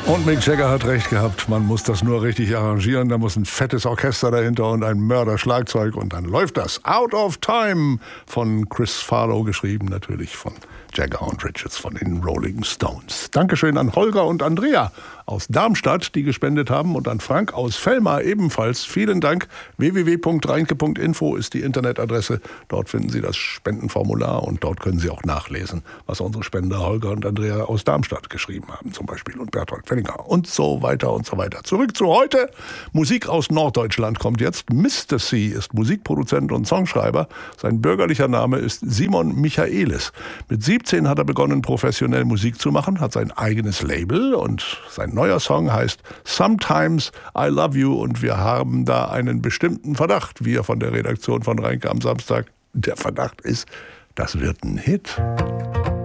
Und Mick Jagger hat recht gehabt, man muss das nur richtig arrangieren, da muss ein fettes Orchester dahinter und ein Mörderschlagzeug und dann läuft das. Out of Time von Chris Farlow, geschrieben natürlich von Jagger und Richards von den Rolling Stones. Dankeschön an Holger und Andrea aus Darmstadt, die gespendet haben, und an Frank aus Velmar ebenfalls. Vielen Dank. www.reinke.info ist die Internetadresse. Dort finden Sie das Spendenformular und dort können Sie auch nachlesen, was unsere Spender Holger und Andrea aus Darmstadt geschrieben haben zum Beispiel und Bertolt Fellinger und so weiter und so weiter. Zurück zu heute. Musik aus Norddeutschland kommt jetzt. Mr. C ist Musikproduzent und Songschreiber. Sein bürgerlicher Name ist Simon Michaelis. Mit 17 hat er begonnen, professionell Musik zu machen, hat sein eigenes Label und sein neuer Song heißt Sometimes I Love You und wir haben da einen bestimmten Verdacht, wir von der Redaktion von Reinke am Samstag. Der Verdacht ist, das wird ein Hit.